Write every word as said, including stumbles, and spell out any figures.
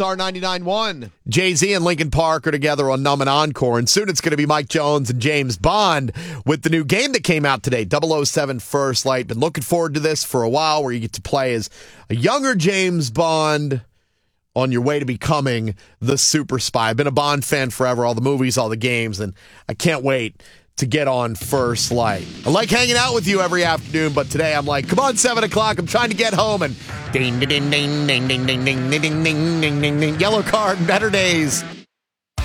Star ninety-nine point one. Jay-Z and Linkin Park are together on Numb and Encore, and soon it's going to be Mike Jones and James Bond with the new game that came out today, double oh seven First Light. Been looking forward to this for a while, where you get to play as a younger James Bond on your way to becoming the super spy. I've been a Bond fan forever, all the movies, all the games, and I can't wait to get on First Light. I like hanging out with you every afternoon, but today I'm like, come on, seven o'clock, I'm trying to get home, and ding, ding, ding, ding, ding, ding, ding, ding, ding, ding, ding, ding, ding, yellow card, better days.